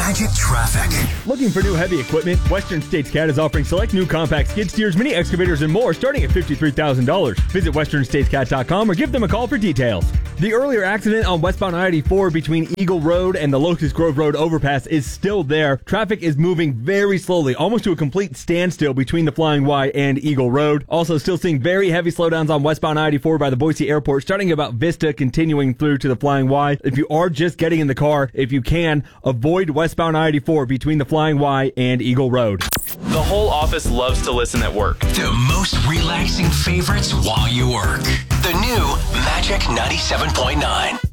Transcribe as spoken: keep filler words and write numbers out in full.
Magic Traffic. Looking for new heavy equipment? Western States Cat is offering select new compact skid steers, mini excavators, and more starting at fifty-three thousand dollars. Visit western states cat dot com or give them a call for details. The earlier accident on westbound I eighty-four between Eagle Road and the Locust Grove Road overpass is still there. Traffic is moving very slowly, almost to a complete standstill between the Flying Y and Eagle Road. Also still seeing very heavy slowdowns on westbound I eighty-four by the Boise Airport, starting about Vista, continuing through to the Flying Y. If you are just getting in the car, if you can, avoid westbound I eighty-four between the Flying Y and Eagle Road. The whole office loves to listen at work. The most relaxing favorites while you work. The new Magic ninety-seven point nine.